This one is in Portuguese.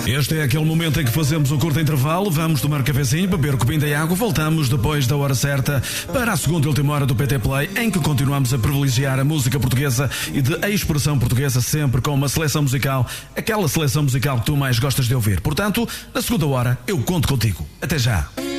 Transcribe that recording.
Este é aquele momento em que fazemos um curto intervalo, vamos tomar um cafezinho, beber um copinho de água, voltamos depois da hora certa para a segunda e última hora do PT Play, em que continuamos a privilegiar a música portuguesa e de expressão portuguesa, sempre com uma seleção musical, aquela seleção musical que tu mais gostas de ouvir. Portanto, na segunda hora eu conto contigo. Até já.